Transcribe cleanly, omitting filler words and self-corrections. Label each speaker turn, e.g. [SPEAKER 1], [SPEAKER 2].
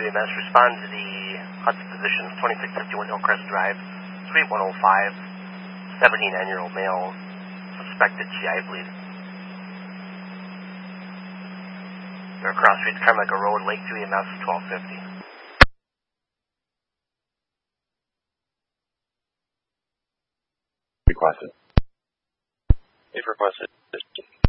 [SPEAKER 1] EMS, respond to the Hudson positions, 2651 Hillcrest Drive, Suite 105, 79-year-old male, suspected GI bleed. They're across Street Carmichael Road, Lakeview EMS, 1250.
[SPEAKER 2] Requested.
[SPEAKER 3] If requested.